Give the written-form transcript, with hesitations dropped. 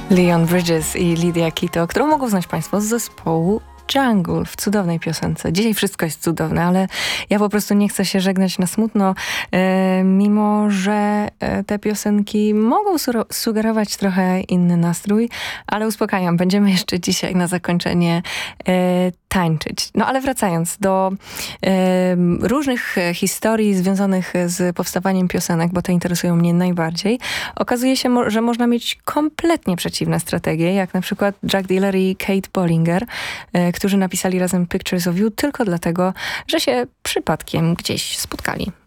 Leon Bridges i Lydia Kito, którą mogą znać Państwo z zespołu Jungle w cudownej piosence. Dzisiaj wszystko jest cudowne, ale ja po prostu nie chcę się żegnać na smutno, mimo że te piosenki mogą sugerować trochę inny nastrój, ale uspokajam, będziemy jeszcze dzisiaj na zakończenie tańczyć. No ale wracając do różnych historii związanych z powstawaniem piosenek, bo te interesują mnie najbardziej, okazuje się, że można mieć kompletnie przeciwne strategie, jak na przykład Jack Diller i Kate Bollinger, którzy napisali razem Pictures of You tylko dlatego, że się przypadkiem gdzieś spotkali.